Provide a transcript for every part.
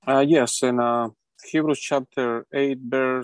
Yes, in Hebrews chapter 8,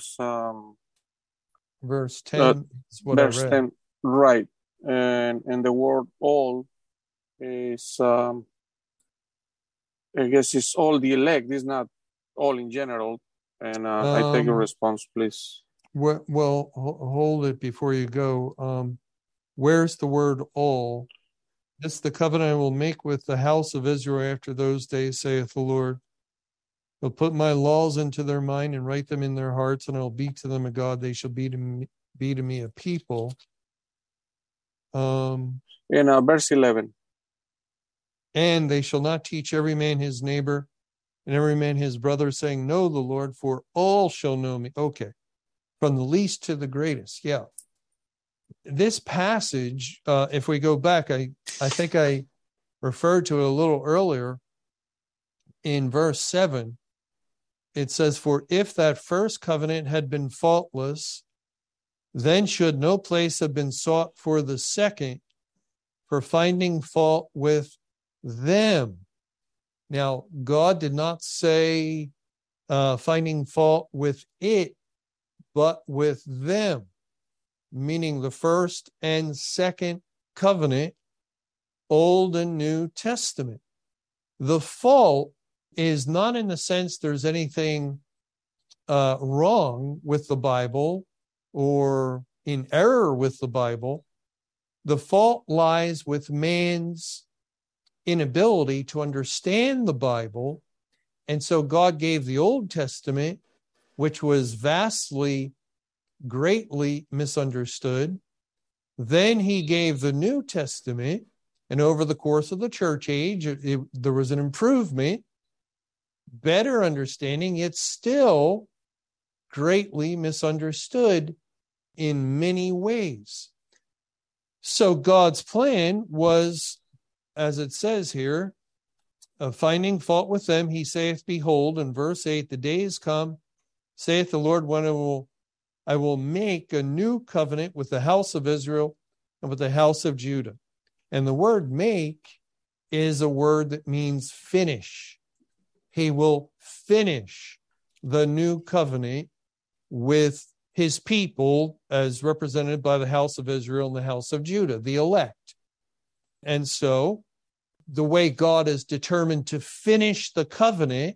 Verse uh, 10 is what I verse read. 10, right. And the word all is, I guess, it's all the elect. It's not all in general. And I take your Um, response, please. hold it before you go. Where's the word all? This is the covenant I will make with the house of Israel after those days, saith the Lord. I'll put my laws into their mind and write them in their hearts, and I'll be to them a God. They shall be to me a people. Um, In verse 11. and they shall not teach every man his neighbor and every man his brother, saying, Know the Lord, for all shall know me. Okay. From the least to the greatest. Yeah. This passage, if we go back, I think I referred to it a little earlier in verse 7. It says, For if that first covenant had been faultless, then should no place have been sought for the second, for finding fault with them. Now, God did not say finding fault with it, but with them, meaning the first and second covenant, Old and New Testament. The fault is not in the sense there's anything wrong with the Bible or in error with the Bible. The fault lies with man's inability to understand the Bible. And so God gave the Old Testament, which was vastly, greatly misunderstood. Then he gave the New Testament, and over the course of the church age, there was an improvement, better understanding. Yet still greatly misunderstood in many ways. So God's plan was, as it says here, finding fault with them, he saith, Behold, in verse 8, the days come, saith the Lord, when I will make a new covenant with the house of Israel and with the house of Judah. And the word make is a word that means finish. He will finish the new covenant with his people as represented by the house of Israel and the house of Judah, the elect. And so the way God is determined to finish the covenant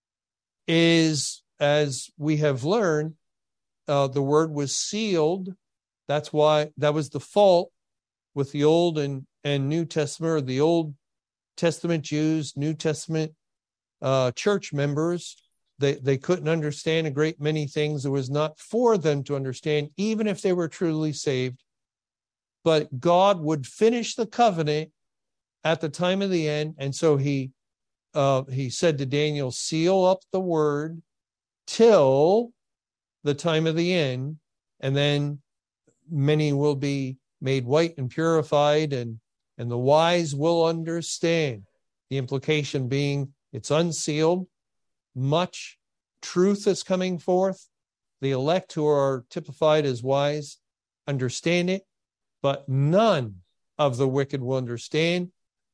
is, as we have learned, the word was sealed. That's why that was the fault with the Old and New Testament, or the Old Testament Jews, New Testament church members. They couldn't understand a great many things. It was not for them to understand, even if they were truly saved. But God would finish the covenant at the time of the end. And so he said to Daniel, seal up the word till the time of the end, and then many will be made white and purified, and the wise will understand. The implication being it's unsealed. Much truth is coming forth. The elect, who are typified as wise, understand it, but none of the wicked will understand,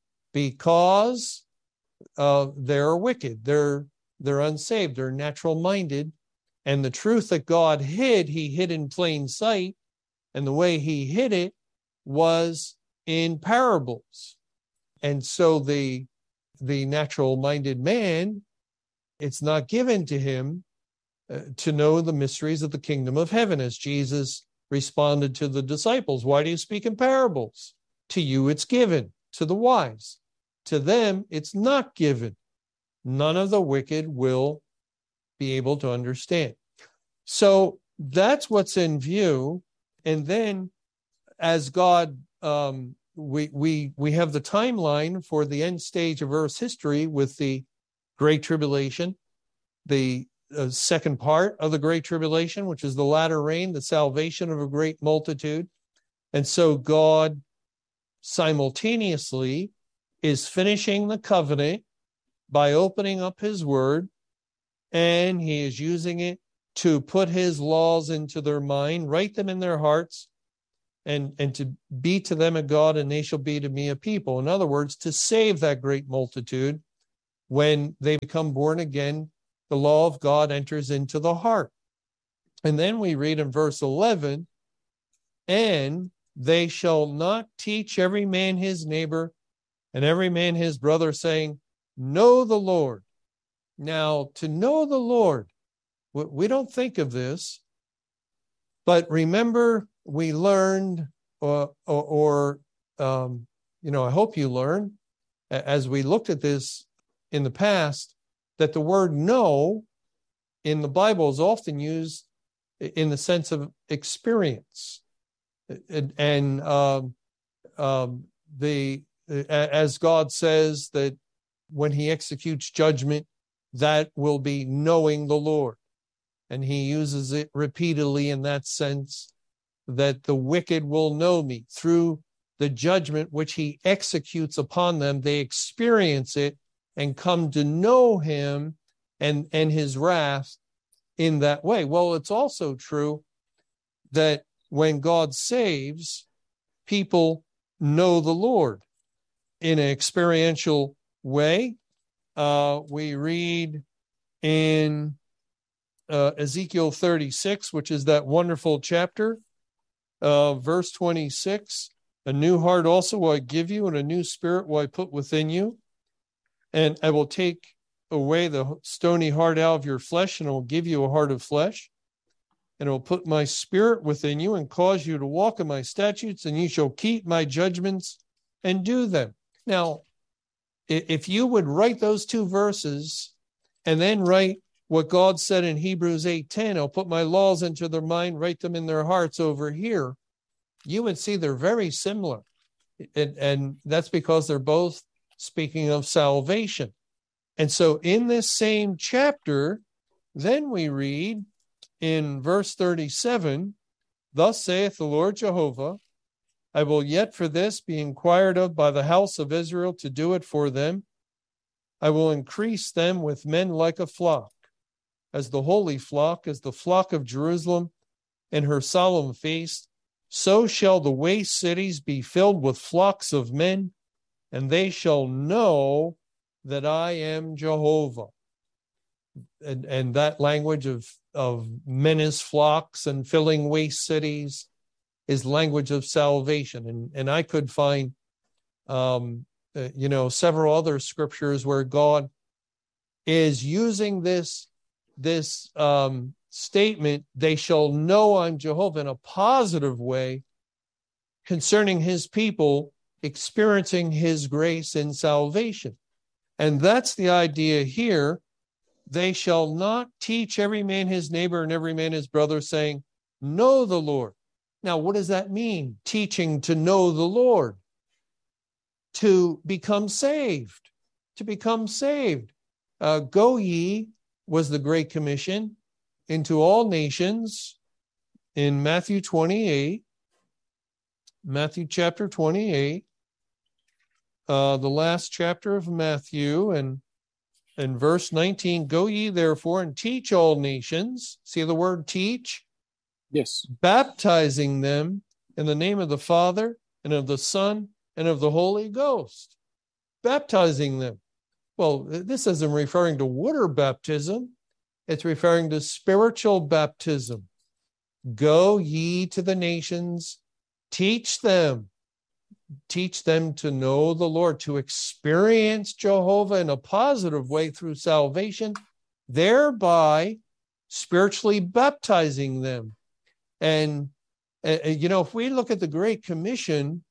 because they're wicked. They're unsaved. They're natural minded. And the truth that God hid, he hid in plain sight. And the way he hid it was in parables. And so the natural minded man, it's not given to him to know the mysteries of the kingdom of heaven, as Jesus responded to the disciples. Why do you speak in parables? To you it's given, to the wise. To them it's not given. None of the wicked will be able to understand. So that's what's in view. And then, as God, we have the timeline for the end stage of Earth's history with the Great Tribulation, the second part of the Great Tribulation, which is the latter rain, the salvation of a great multitude. And so God simultaneously is finishing the covenant by opening up his word, and he is using it to put his laws into their mind, write them in their hearts, and to be to them a God, and they shall be to me a people. In other words, to save that great multitude when they become born again the law of God enters into the heart. And then we read in verse 11, and they shall not teach every man his neighbor and every man his brother, saying, know the Lord. Now, to know the Lord, we don't think of this, but remember we learned, I hope you learned, as we looked at this in the past, that the word know in the Bible is often used in the sense of experience. And as God says that when he executes judgment, that will be knowing the Lord. And he uses it repeatedly in that sense, that the wicked will know me through the judgment which he executes upon them. They experience it and come to know him and his wrath in that way. Well, it's also true that when God saves, people know the Lord in an experiential way. We read in Ezekiel 36, which is that wonderful chapter, verse 26, a new heart also will I give you, and a new spirit will I put within you. And I will take away the stony heart out of your flesh, and I will give you a heart of flesh. And I will put my spirit within you and cause you to walk in my statutes, and you shall keep my judgments and do them. Now, if you would write those two verses and then write what God said in Hebrews 8:10, I'll put my laws into their mind, write them in their hearts over here, you would see they're very similar. And that's because they're both speaking of salvation. And so in this same chapter, then we read in verse 37, thus saith the Lord Jehovah, I will yet for this be inquired of by the house of Israel to do it for them. I will increase them with men like a flock, as the holy flock, as the flock of Jerusalem in her solemn feast. So shall the waste cities be filled with flocks of men, and they shall know that I am Jehovah. And that language of men as flocks and filling waste cities is language of salvation. And I could find, several other scriptures where God is using this statement, they shall know I'm Jehovah, in a positive way concerning his people experiencing his grace and salvation. And that's the idea here. They shall not teach every man his neighbor and every man his brother, saying, know the Lord. Now, what does that mean? Teaching to know the Lord, to become saved, to become saved. Go ye was the Great Commission into all nations in Matthew 28, Matthew chapter 28, the last chapter of Matthew, and verse 19, go ye therefore and teach all nations. See the word teach? Yes. Baptizing them in the name of the Father and of the Son and of the Holy Ghost. Baptizing them. Well, this isn't referring to water baptism. It's referring to spiritual baptism. Go ye to the nations, teach them to know the Lord, to experience Jehovah in a positive way through salvation, thereby spiritually baptizing them. And, if we look at the Great Commission,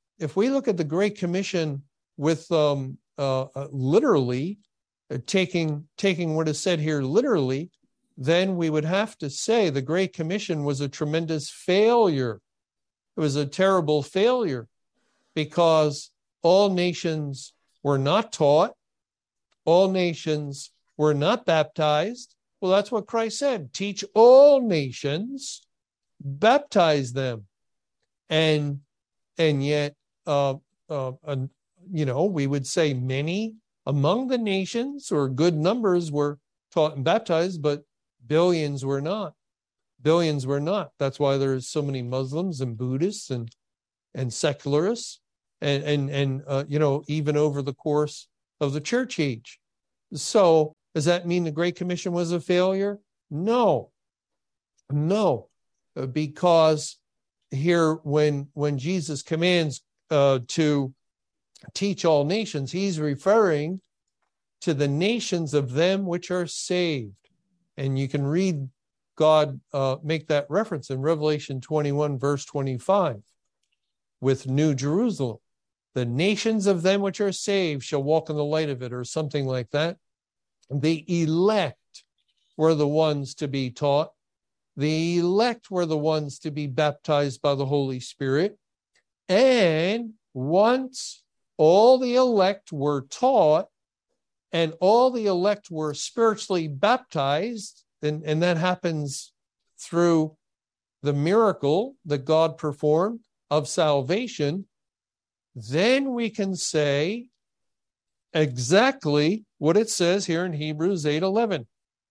with literally, taking what is said here literally, then we would have to say the Great Commission was a tremendous failure. It was a terrible failure because all nations were not taught, all nations were not baptized. Well, that's what Christ said. Teach all nations, baptize them. And yet, we would say many among the nations, or good numbers, were taught and baptized, but billions were not. Billions were not. That's why there's so many Muslims and Buddhists and secularists, and even over the course of the church age. So Does that mean the Great Commission was a failure? No, because here when Jesus commands to teach all nations, he's referring to the nations of them which are saved. And you can read God make that reference in Revelation 21, verse 25, with New Jerusalem. The nations of them which are saved shall walk in the light of it, or something like that. The elect were the ones to be taught. The elect were the ones to be baptized by the Holy Spirit. And once all the elect were taught and all the elect were spiritually baptized, and that happens through the miracle that God performed of salvation, then we can say exactly what it says here in Hebrews 8:11.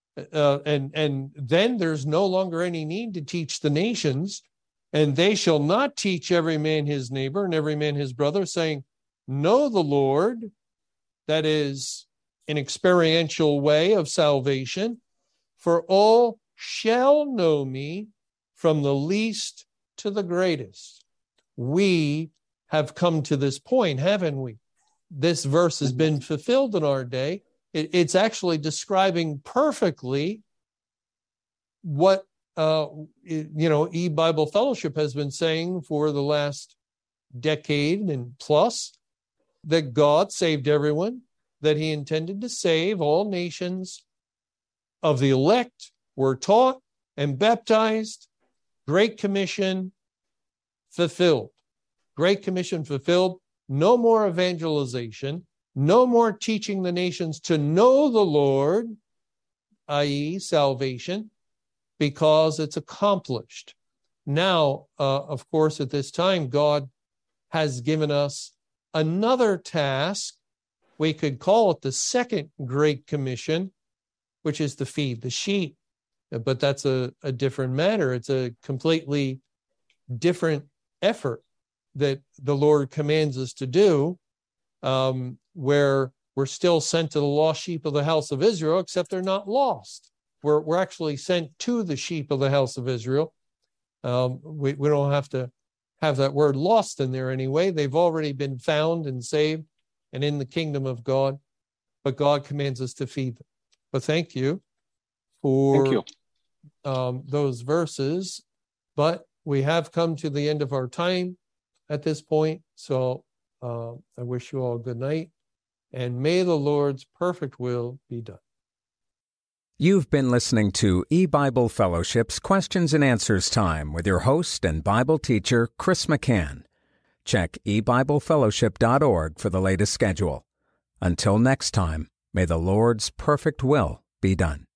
And then there's no longer any need to teach the nations, and they shall not teach every man his neighbor and every man his brother, saying, know the Lord. That is an experiential way of salvation. For all shall know me, from the least to the greatest. We have come to this point, haven't we? This verse has been fulfilled in our day. It's actually describing perfectly what E-Bible Fellowship has been saying for the last decade and plus, that God saved everyone, that he intended to save all nations of the elect, were taught and baptized. Great Commission fulfilled. Great Commission fulfilled. No more evangelization. No more teaching the nations to know the Lord, i.e. salvation, because it's accomplished. Now, of course, at this time, God has given us another task. We could call it the second Great Commission, which is to feed the sheep. But that's a different matter. It's a completely different effort that the Lord commands us to do, where we're still sent to the lost sheep of the house of Israel, except they're not lost. We're actually sent to the sheep of the house of Israel. We don't have to have that word lost in there anyway. They've already been found and saved and in the kingdom of God, but God commands us to feed them. But thank you for those verses. But we have come to the end of our time at this point. So I wish you all good night, and may the Lord's perfect will be done. You've been listening to E-Bible Fellowship's Questions and Answers Time with your host and Bible teacher, Chris McCann. Check ebiblefellowship.org for the latest schedule. Until next time, may the Lord's perfect will be done.